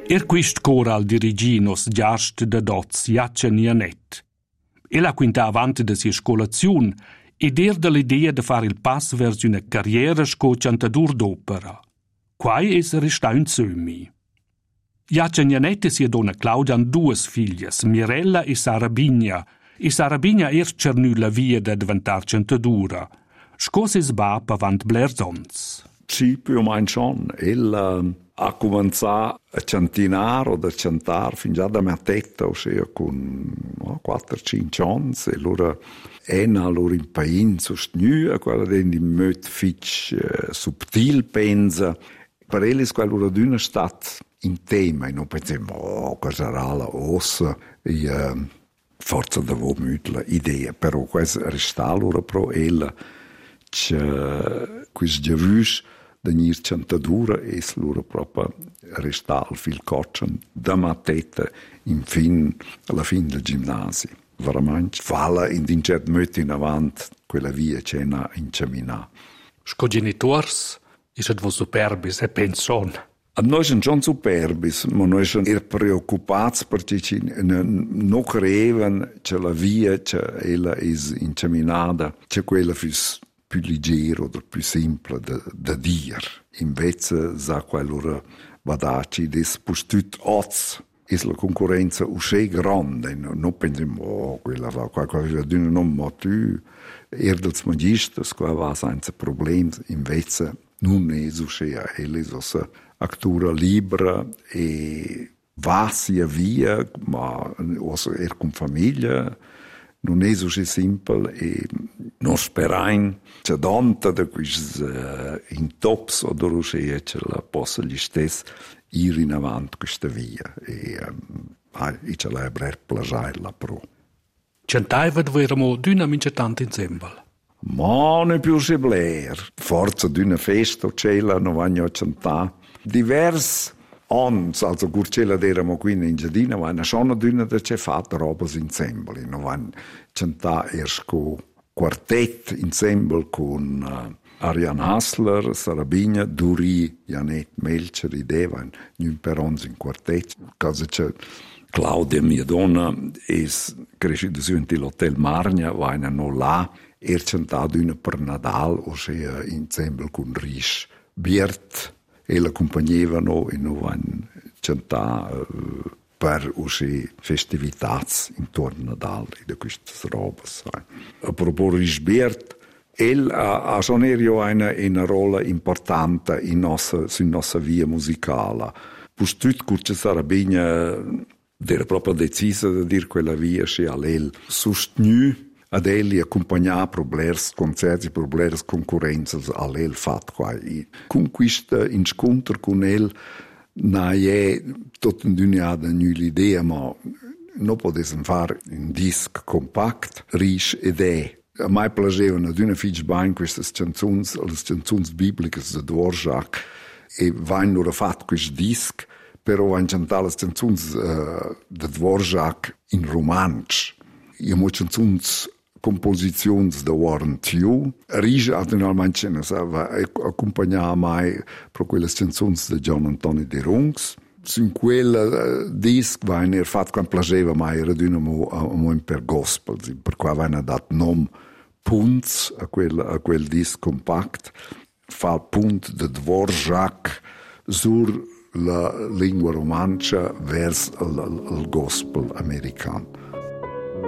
Quist coral diriginos giast da dots Jace Nianet. Ella quinta avanti da sia scolaziun ed dall'idea de fare il pass verso una carriera sco cantadur d'opera. Quai es resta un sömi. Jace Nianet e sia donna Claudia han duas figlias, Mirella e Sarabigna cernü la via da diventar cantadura. Sco ses bap avant Blersons. Sì, più o meno schon. Ella ha cominciato a cantinar o a cantar fin già da matetta, ossia con 4-5 anni, e allora ena loro in pain sostenu, quella di molto fitch subtil pensa. Per ella è quella d'una stat in tema, e non pensiamo, che sarà la ossa, e forza da vomutla idea, però questo resta loro pro ella, che questo giavus da nir cantadura es loro proprio resta al fil coccian da matetta alla fin del ginnasio. Veramente falla in un certo modo in avanti quella via c'è in camminà. Sco genitors isat vo superbis e penson. Noi siamo già superbis, ma noi siamo preoccupati perché non credevano che la via che ella è incamminata, che quella fosse più leggero, più semplice da dire. Invece, sa quell'ora vadaci, des postut oz, è la concorrenza uscì grande. Non pensiamo, quella va qualcosa di non motu, dels magisters, qua va senza problemi. Invece, non è uscì, ella è una actura libera e va sia via, ma con famiglia. Non è così semplice e non speriamo che dante da questi intops o da ruscia ce la possa gli stessi ir in avanti questa via e ce la avrei piacere la pro. Centaiva dovevamo d'una mincetante insieme? Ma non è più sebler. Forza d'una festa c'è la non vanno a cantare. Diversi ons, also curcella d'eramo qui in giardino, ma sono d'una da c'è fatta roba insieme. Non vanno a cantare erst quartet insieme con Ariane Hassler, Sarabigna, Duri, Janet Melcher, idea, non per ons in quartet. Cosa c'è Claudia, mia donna, è cresciuta nell'Hotel Marnia, vanno là, cantata una per Nadal, ossia insieme con Risch Biert, e l'accompagnavano e non vanno cantare per uscire festività intorno a Nadal e di queste robe. A proposito di Biert, ha suonato una ruolo importante sulla nostra via musicale. Per tutto che Sarabigna era proprio decisa di dire quella via, se a lei sostenuto ad egli accompagnare problemi, concerti, problemi, concorrenze, a lei fatto qua. E con questo incontro con lui, non è tutta un'idea, l'idea, ma non potessimo fare un disco compatto, ricco ed è. A me piacevano ad una figlia bene queste canzoni, le canzoni bibliche di Dvorak, e vanno fatto questo disco, però vanno cantare le canzoni di Dvorak in romanzo. Io ho canzoni composizioni da Warren Tew. Riga naturalmente accompagnava mai per quelle canzoni di John Antonio De Rungs. In quel disco venne fatto quando piaceva mai era di un per gospel, per cui venne dato nome Punts a quel disco compact, fa punt de Dvorak sur la lingua romancia verso il gospel americano.